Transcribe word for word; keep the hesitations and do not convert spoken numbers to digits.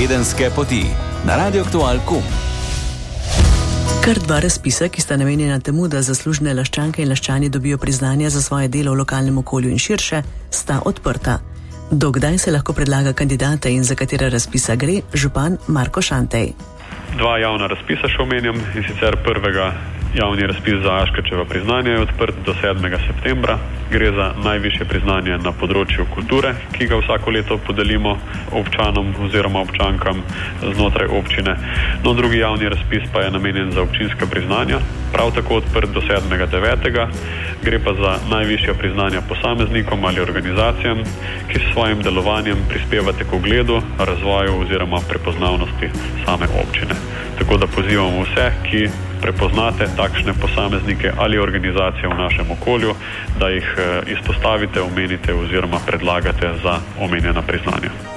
Tedenske poti na Radio Aktual punkt com. Kar dva razpisa, ki sta namenjena temu, da zaslužne Laščanke in Laščani dobijo priznanja za svoje delo v lokalnem okolju in širše, sta odprta. Do kdaj se lahko predlaga kandidate in za katera razpisa gre, župan Marko Šantej. Dva javna razpisa še omenjam, in sicer prvega javni razpis za Aškerčevo priznanje je odprt do sedmega septembra. Gre za najvišje priznanje na področju kulture, ki ga vsako leto podelimo občanom oziroma občankam znotraj občine. No, drugi javni razpis pa je namenjen za občinska priznanja, prav tako odprt do sedmega devetega. Gre pa za najvišja priznanja posameznikom ali organizacijam, ki s svojim delovanjem prispevate k ugledu, razvoju oziroma prepoznavnosti same občine. Tako da pozivamo vse, ki prepoznate takšne posameznike ali organizacije v našem okolju, da jih izpostavite, omenite oziroma predlagate za omenjena priznanja.